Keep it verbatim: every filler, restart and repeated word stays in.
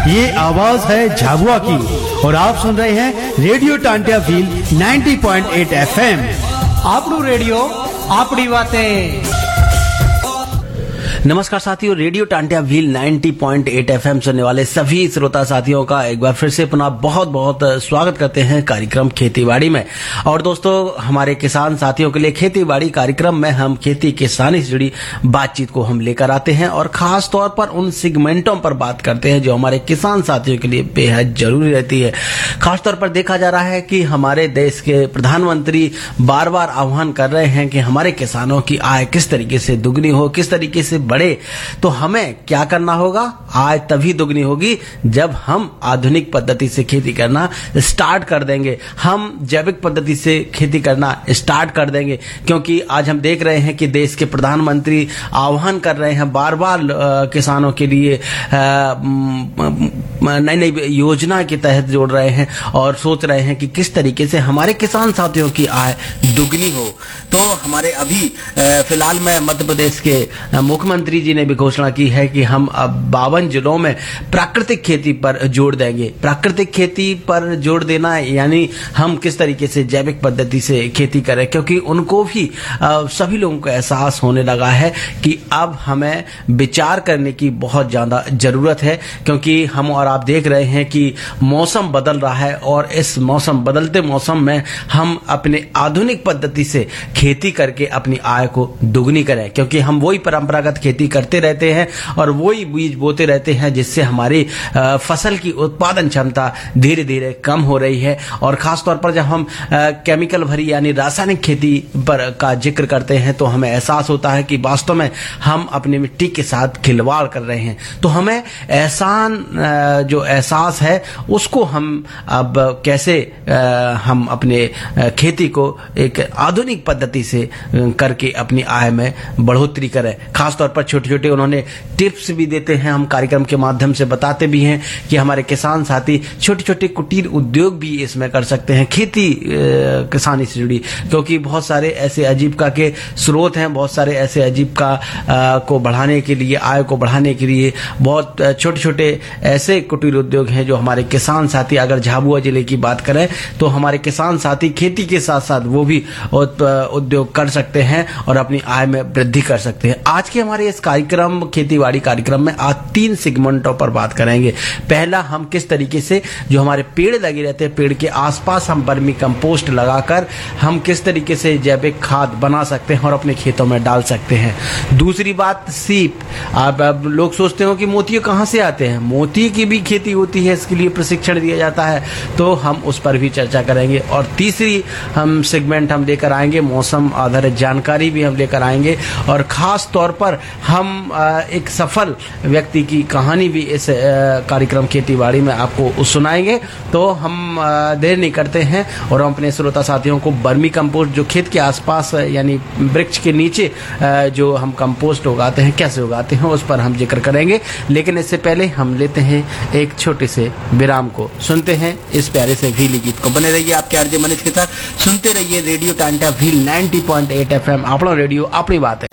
ये आवाज है झाबुआ की और आप सुन रहे हैं रेडियो टांटिया व्हील नब्बे पॉइंट आठ एफएम। आपनू रेडियो आपड़ी बातें। नमस्कार साथियों, रेडियो टांटिया व्हील नब्बे पॉइंट आठ एफएम सुनने वाले सभी श्रोता साथियों का एक बार फिर से पुनः बहुत बहुत स्वागत करते हैं कार्यक्रम खेतीबाड़ी में। और दोस्तों, हमारे किसान साथियों के लिए खेतीबाड़ी कार्यक्रम में हम खेती किसानी से जुड़ी बातचीत को हम लेकर आते हैं और खास तौर पर उन सेगमेंटों पर बात करते हैं जो हमारे किसान साथियों के लिए बेहद जरूरी रहती है। खास तौर पर देखा जा रहा है कि हमारे देश के प्रधानमंत्री बार बार आह्वान कर रहे हैं कि हमारे किसानों की आय किस तरीके से दुगनी हो, किस तरीके से बढ़े। तो हमें क्या करना होगा? आय तभी दुगनी होगी जब हम आधुनिक पद्धति से खेती करना स्टार्ट कर देंगे, हम जैविक पद्धति से खेती करना स्टार्ट कर देंगे। क्योंकि आज हम देख रहे हैं कि देश के प्रधानमंत्री आह्वान कर रहे हैं बार बार किसानों के लिए नई नई योजना के तहत जोड़ रहे हैं और सोच रहे हैं कि किस तरीके से हमारे किसान साथियों की आय दुगनी हो। तो हमारे अभी फिलहाल में मध्य प्रदेश के मुख्यमंत्री जी ने भी घोषणा की है कि हम अब बावन जिलों में प्राकृतिक खेती पर जोर देंगे। प्राकृतिक खेती पर जोर देना यानी हम किस तरीके से जैविक पद्धति से खेती करें, क्योंकि उनको भी आ, सभी लोगों को एहसास होने लगा है कि अब हमें विचार करने की बहुत ज्यादा जरूरत है। क्योंकि हम और आप देख रहे हैं कि मौसम बदल रहा है और इस मौसम बदलते मौसम में हम अपने आधुनिक पद्धति से खेती करके अपनी आय को दुगनी करें। क्योंकि हम वही परंपरागत खेती करते रहते हैं और वही बीज बोते रहते हैं जिससे हमारी फसल की उत्पादन क्षमता धीरे धीरे कम हो रही है। और खास तौर पर जब हम केमिकल भरी यानी रासायनिक खेती पर का जिक्र करते हैं तो हमें एहसास होता है कि वास्तव में हम अपनी मिट्टी के साथ खिलवाड़ कर रहे हैं। तो हमें एहसान जो एहसास है उसको हम अब कैसे हम अपने खेती को एक आधुनिक पद्धति से करके अपनी आय में बढ़ोतरी करें। खासतौर पर छोटे छोटे उन्होंने टिप्स भी देते हैं, हम कार्यक्रम के माध्यम से बताते भी हैं कि हमारे किसान साथी छोटे छोटे कुटीर उद्योग भी इसमें कर सकते हैं खेती किसानी से जुड़ी। क्योंकि बहुत सारे ऐसे आजीविका के स्रोत हैं, बहुत सारे ऐसे आजीविका को बढ़ाने के लिए, आय को बढ़ाने के लिए बहुत छोटे छोटे ऐसे कुटीर उद्योग हैं जो हमारे किसान साथी, अगर झाबुआ जिले की बात करें तो हमारे किसान साथी खेती के साथ साथ वो भी उद्योग कर सकते हैं और अपनी आय में वृद्धि कर सकते हैं। आज के हमारे इस कार्यक्रम खेतीबाड़ी कार्यक्रम में आज तीन सेगमेंटों पर बात करेंगे। पहला, हम किस तरीके से जो हमारे पेड़ लगे रहते हैं, पेड़ के आसपास हम वर्मी कंपोस्ट लगाकर हम किस तरीके से जैविक खाद बना सकते हैं और अपने खेतों में डाल सकते हैं। दूसरी बात, सीप। अब अब लोग सोचते हो कि मोती कहां से आते हैं, मोती की भी खेती होती है, इसके लिए प्रशिक्षण दिया जाता है, तो हम उस पर भी चर्चा करेंगे। और तीसरी हम सेगमेंट हम लेकर आएंगे मौसम आधारित जानकारी भी हम लेकर आएंगे और खास तौर पर हम एक सफल व्यक्ति की कहानी भी इस कार्यक्रम खेतीबाड़ी में आपको सुनाएंगे। तो हम देर नहीं करते हैं और हम अपने श्रोता साथियों को वर्मी कंपोस्ट जो खेत के आसपास यानी वृक्ष के नीचे जो हम कंपोस्ट उगाते हैं, कैसे उगाते हैं, उस पर हम जिक्र करेंगे। लेकिन इससे पहले हम लेते हैं एक छोटे से विराम को, सुनते हैं इस प्यारे से व्हीली गीत को। बने रहिए आपके आरजे मनीष के साथ, सुनते रहिए रेडियो टांटिया व्हील नब्बे पॉइंट आठ एफएम। अपना रेडियो अपनी बात है।